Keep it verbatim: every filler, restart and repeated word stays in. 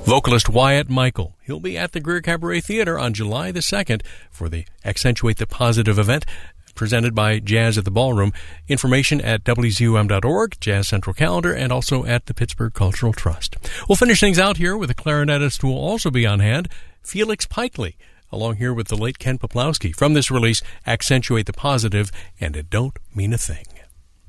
vocalist Wyatt Michael. He'll be at the Greer Cabaret Theater on July the second for the Accentuate the Positive event presented by Jazz at the Ballroom. Information at W Z U M dot org, Jazz Central Calendar, and also at the Pittsburgh Cultural Trust. We'll finish things out here with a clarinetist who will also be on hand, Felix Pikely, along here with the late Ken Poplowski from this release, Accentuate the Positive, and It Don't Mean a Thing.